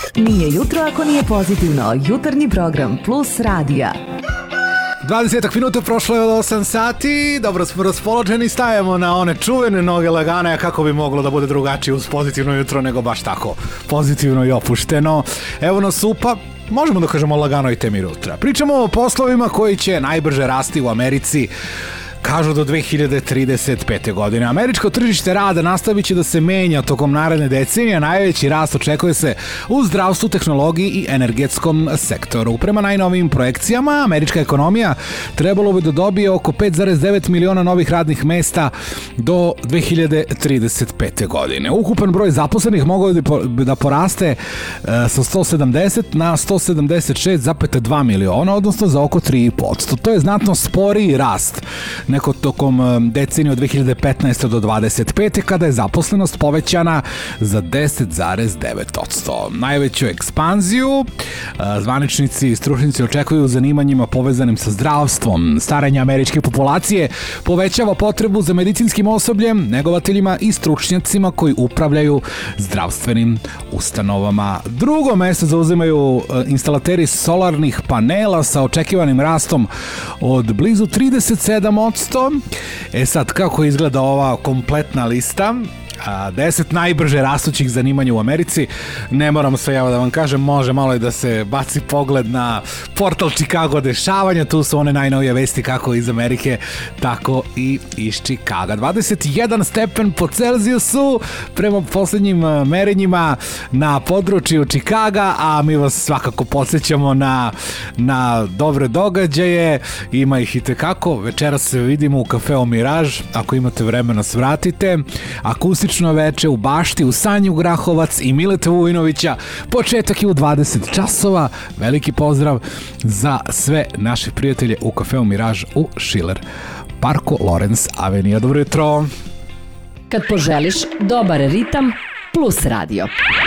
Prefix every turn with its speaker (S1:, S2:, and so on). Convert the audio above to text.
S1: Nije jutro ako nije pozitivno. Jutarnji program Plus radija.
S2: 20 minuta prošlo je od 8 sati, dobro smo raspoloženi, stajemo na one čuvene noge lagane, kako bi moglo da bude drugačije uz pozitivno jutro nego baš tako pozitivno i opušteno. Evo nas UPA, možemo da kažemo lagano i temi jutra. Pričamo o poslovima koji će najbrže rasti u Americi, kažu do 2035. godine. Američko tržište rada nastavit će da se menja tokom naredne decenije. Najveći rast očekuje se u zdravstvu, tehnologiji i energetskom sektoru. Prema najnovijim projekcijama, američka ekonomija trebalo bi da dobije oko 5,9 miliona novih radnih mesta do 2035. godine. Ukupan broj zaposlenih mogao bi da poraste sa 170 na 176,2 miliona, odnosno za oko 3,5%. To je znatno sporiji rast neko tokom decenije od 2015. do 2025. kada je zaposlenost povećana za 10,9%. Najveću ekspanziju zvaničnici i stručnici očekuju u zanimanjima povezanim sa zdravstvom. Starenje američke populacije povećava potrebu za medicinskim osobljem, negovateljima i stručnjacima koji upravljaju zdravstvenim ustanovama. Drugo mesto zauzimaju instalateri solarnih panela sa očekivanim rastom od blizu 37%. Sad, kako izgleda ova kompletna lista? 10 najbrže rastućih zanimanja u Americi. Ne moram sve da vam kažem, može malo i da se baci pogled na portal Chicago dešavanja, tu su one najnovije vesti kako iz Amerike, tako i iz Chicaga. 21 stepen po Celzijusu prema poslednjim merenjima na području Chicaga, a mi vas svakako podsjećamo na dobre događaje, ima ih i tekako. Večeras se vidimo u kafeu Miraž, ako imate vremena svratite. Akustično veče u Bašti, u Sanju Grahovac i Mileta Vujinovića. Početak je u 20 časova. Veliki pozdrav za sve naše prijatelje u kafeu Miraž u Schiller Parku Lorenz Avenija. Dobro jutro.
S1: Kad poželiš dobar ritam, Plus radio.